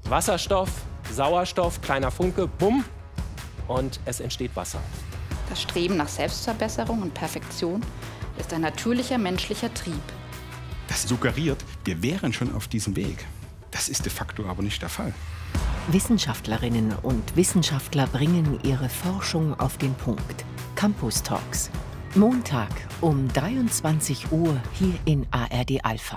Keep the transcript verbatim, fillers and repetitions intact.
Wasserstoff, Sauerstoff, kleiner Funke, bumm, und es entsteht Wasser. Das Streben nach Selbstverbesserung und Perfektion ist ein natürlicher menschlicher Trieb. Das suggeriert, wir wären schon auf diesem Weg. Das ist de facto aber nicht der Fall. Wissenschaftlerinnen und Wissenschaftler bringen ihre Forschung auf den Punkt. Campus Talks. Montag um dreiundzwanzig Uhr hier in A R D Alpha.